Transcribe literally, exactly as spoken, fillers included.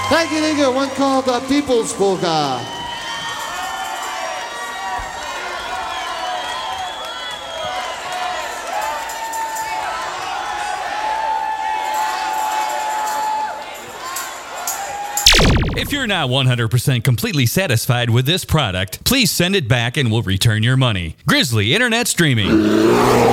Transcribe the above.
Thank you, thank you. One called uh, People's Polka. If you're not one hundred percent completely satisfied with this product, please send it back and we'll return your money. Grizzly Internet Streaming.